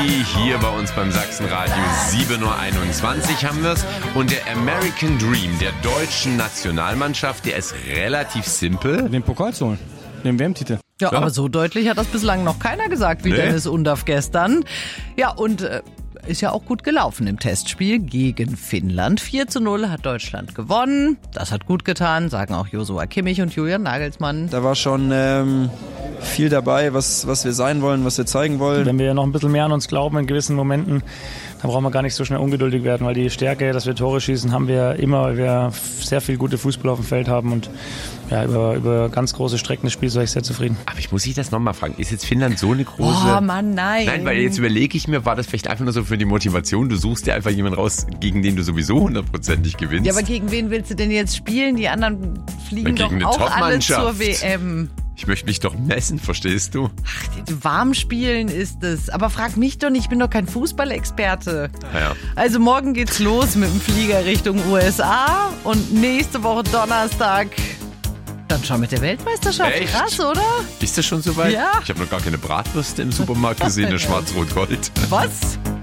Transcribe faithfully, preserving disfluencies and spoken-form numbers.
hier bei uns beim Sachsenradio. sieben Uhr einundzwanzig haben wir es. Und der American Dream der deutschen Nationalmannschaft, der ist relativ simpel. Den Pokal zu holen, den W M-Titel. Ja, ja, aber so deutlich hat das bislang noch keiner gesagt wie nee. Dennis Undaff gestern. Ja, und äh, ist ja auch gut gelaufen im Testspiel gegen Finnland. vier zu null hat Deutschland gewonnen. Das hat gut getan, sagen auch Joshua Kimmich und Julian Nagelsmann. Da war schon ähm, viel dabei, was, was wir sein wollen, was wir zeigen wollen. Wenn wir noch ein bisschen mehr an uns glauben in gewissen Momenten, dann brauchen wir gar nicht so schnell ungeduldig werden, weil die Stärke, dass wir Tore schießen, haben wir immer, weil wir sehr viel gute Fußball auf dem Feld haben und ja, über, über ganz große Strecken des Spiels war ich sehr zufrieden. Aber ich muss dich das nochmal fragen, ist jetzt Finnland so eine große... Oh Mann, nein. Nein, weil jetzt überlege ich mir, war das vielleicht einfach nur so für die Motivation, du suchst dir einfach jemanden raus, gegen den du sowieso hundertprozentig gewinnst. Ja, aber gegen wen willst du denn jetzt spielen? Die anderen fliegen gegen doch auch alle zur W Top-Mannschaft. M. Ich möchte mich doch messen, verstehst du? Ach, warm spielen ist es. Aber frag mich doch nicht, ich bin doch kein Fußballexperte. Ja. Also morgen geht's los mit dem Flieger Richtung U S A und nächste Woche Donnerstag dann schon mit der Weltmeisterschaft. Echt? Krass, oder? Ist das schon soweit? Ja. Ich habe noch gar keine Bratwürste im Supermarkt gesehen, eine Schwarz-Rot-Gold. Was?